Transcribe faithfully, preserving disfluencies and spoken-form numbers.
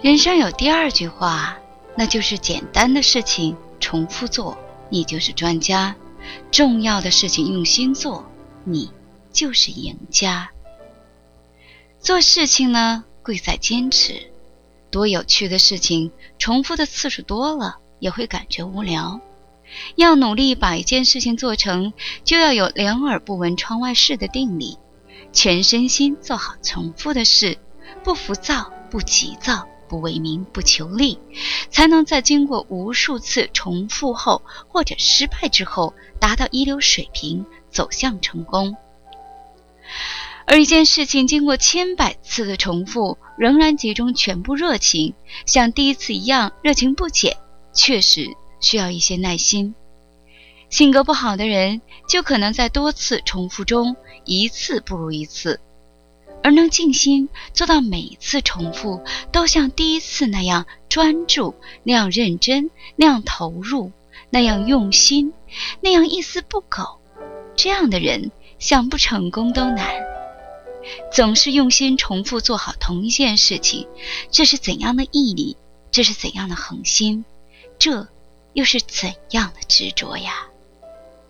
人生有第二句话，那就是简单的事情重复做，你就是专家；重要的事情用心做，你就是赢家。做事情呢，贵在坚持。多有趣的事情，重复的次数多了，也会感觉无聊。要努力把一件事情做成，就要有两耳不闻窗外事的定力，全身心做好重复的事，不浮躁，不急躁，不为名，不求利，才能在经过无数次重复后或者失败之后，达到一流水平，走向成功。而一件事情经过千百次的重复，仍然集中全部热情，像第一次一样热情不减，确实需要一些耐心。性格不好的人，就可能在多次重复中一次不如一次，而能静心做到每一次重复都像第一次那样专注，那样认真，那样投入，那样用心，那样一丝不苟，这样的人想不成功都难。总是用心重复做好同一件事情，这是怎样的毅力？这是怎样的恒心？这又是怎样的执着呀？